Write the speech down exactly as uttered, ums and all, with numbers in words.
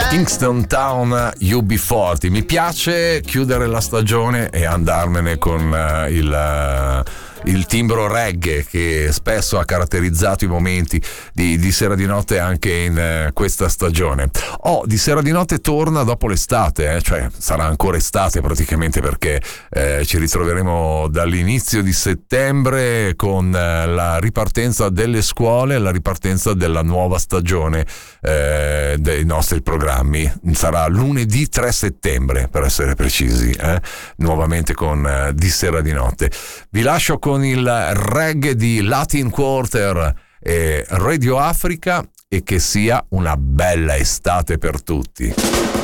Kingston Town U B quaranta. Mi piace chiudere la stagione e andarmene con uh, il uh, il timbro reggae che spesso ha caratterizzato i momenti di, di Sera di Notte anche in eh, questa stagione. Oh, di Sera di Notte torna dopo l'estate, eh? Cioè sarà ancora estate praticamente, perché eh, ci ritroveremo dall'inizio di settembre con eh, la ripartenza delle scuole, la ripartenza della nuova stagione eh, dei nostri programmi. Sarà lunedì tre settembre per essere precisi, eh? Nuovamente con eh, di Sera di Notte. Vi lascio con con il reggae di Latin Quarter e Radio Africa, e che sia una bella estate per tutti.